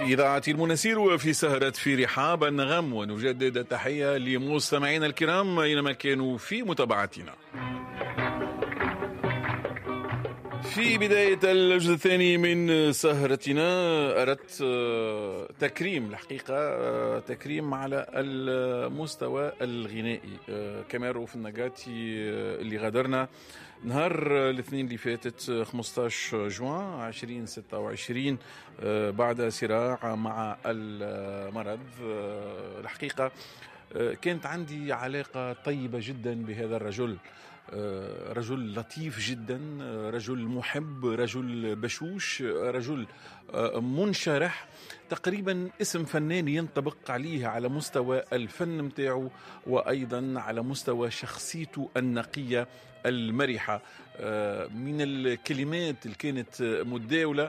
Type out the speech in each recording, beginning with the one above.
في إذاعة المنسير وفي سهرة في رحاب النغم، ونجدد التحية لمستمعينا الكرام أينما كانوا في متابعتنا. في بداية الجزء الثاني من سهرتنا أردت تكريم الحقيقة تكريم على المستوى الغنائي. كمال رؤوف النقاتي اللي غادرنا نهار الاثنين اللي فاتت 15 جوان 2026 بعد صراع مع المرض. الحقيقة كانت عندي علاقة طيبة جدا بهذا الرجل، رجل لطيف جدا، رجل محب، رجل بشوش، رجل منشرح، تقريبا اسم فنان ينطبق عليه على مستوى الفن متاعه وأيضا على مستوى شخصيته النقية المرحة. من الكلمات اللي كانت متداولة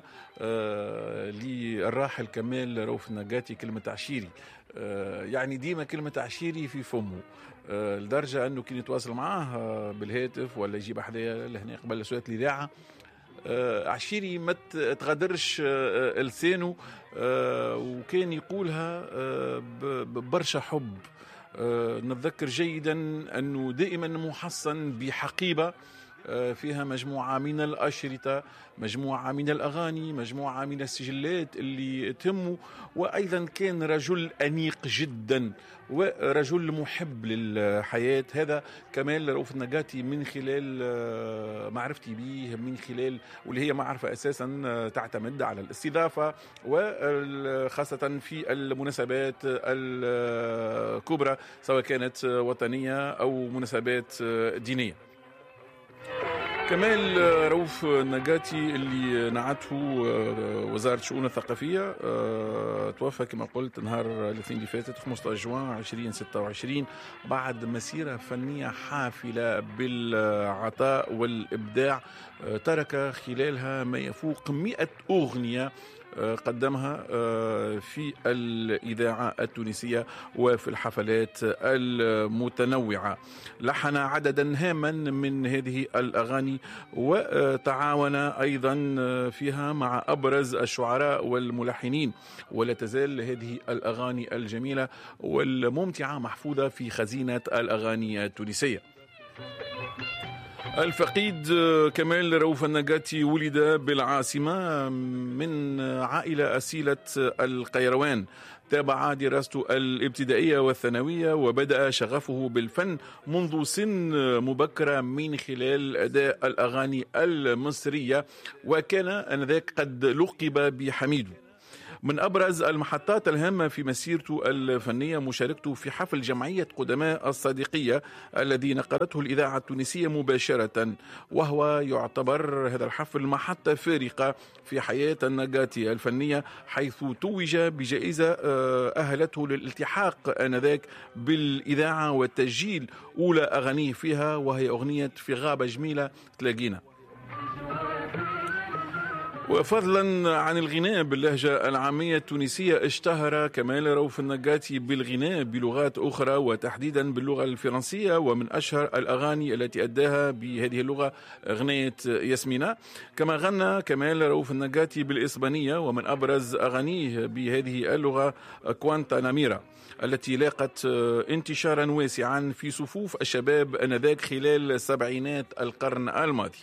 للراحل كمال رؤوف النقاتي كلمة عشيري، يعني ديما كلمة عشيري في فمه، لدرجة أنه كان يتواصل معاه بالهاتف ولا يجيب أحداث لهنا قبل أسوات الإذاعة عشيري ما تغادرش لسانه، وكان يقولها ببرشا حب. نتذكر جيدا أنه دائما محصن بحقيبة فيها مجموعة من الأشرطة، مجموعة من الأغاني، مجموعة من السجلات اللي تهمه، وأيضا كان رجل أنيق جدا ورجل محب للحياة. هذا كمال رؤوف النقاتي من خلال معرفتي به، من خلال واللي هي معرفة أساسا تعتمد على الاستضافة، وخاصة في المناسبات الكبرى سواء كانت وطنية أو مناسبات دينية. كمال رؤوف النقاتي اللي نعته وزارة الشؤون الثقافية توفى كما قلت نهار الاثنين اللي فاتت 15 جوان 2026 بعد مسيرة فنية حافلة بالعطاء والإبداع. ترك خلالها ما يفوق 100 أغنية قدمها في الإذاعة التونسية وفي الحفلات المتنوعة. لحن عددا هاما من هذه الأغاني وتعاون أيضا فيها مع أبرز الشعراء والملحنين، ولا تزال هذه الأغاني الجميلة والممتعة محفوظة في خزينة الأغاني التونسية. الفقيد كمال رؤوف النقاتي ولد بالعاصمة من عائلة أصيلة القيروان. تابع دراسته الابتدائية والثانوية وبدأ شغفه بالفن منذ سن مبكرة من خلال أداء الأغاني المصرية، وكان آنذاك قد لقب بحميدو. من أبرز المحطات الهامة في مسيرته الفنية مشاركته في حفل جمعية قدماء الصديقية الذي نقلته الإذاعة التونسية مباشرة، وهو يعتبر هذا الحفل محطة فارقة في حياة النقاتي الفنية، حيث توج بجائزة أهلته للالتحاق آنذاك بالإذاعة وتسجيل أولى أغانيه فيها، وهي أغنية في غابة جميلة تلاقينا. وفضلا عن الغناء باللهجة العامية التونسية، اشتهر كمال رؤوف النقاتي بالغناء بلغات أخرى وتحديدا باللغة الفرنسية، ومن أشهر الأغاني التي أداها بهذه اللغة أغنية ياسمينة. كما غنى كمال رؤوف النقاتي بالإسبانية، ومن أبرز أغانيه بهذه اللغة كوانتا ناميرا التي لاقت انتشارا واسعا في صفوف الشباب آنذاك خلال سبعينات القرن الماضي.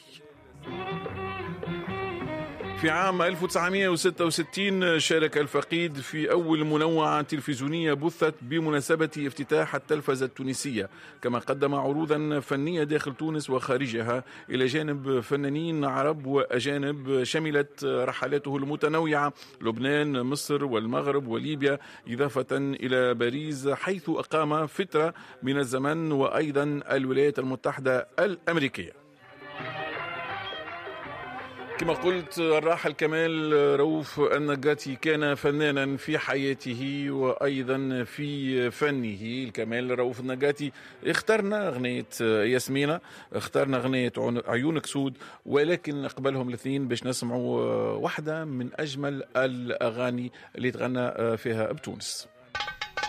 في عام 1966 شارك الفقيد في أول منوعة تلفزيونية بثت بمناسبة افتتاح التلفزة التونسية، كما قدم عروضا فنية داخل تونس وخارجها إلى جانب فنانين عرب وأجانب، شملت رحلاته المتنوعة لبنان، مصر والمغرب وليبيا، إضافة إلى باريس حيث أقام فترة من الزمن، وأيضا الولايات المتحدة الأمريكية. كما قلت الراحل كمال رؤوف النقاتي كان فنانا في حياته وأيضا في فنه. كمال رؤوف النقاتي اخترنا أغنية ياسمينة، اخترنا أغنية عيونك سود، ولكن قبلهم الاثنين باش نسمعوا واحدة من أجمل الأغاني اللي تغنى فيها بتونس.